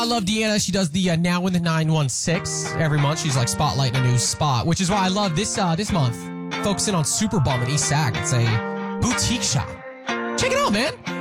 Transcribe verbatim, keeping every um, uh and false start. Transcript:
I love Deanna. She does the uh, Now in the nine one six every month. She's like spotlighting a new spot, which is why I love this uh, this month, focusing on Super Bum in East Sac. It's a boutique shop. Check it out, man.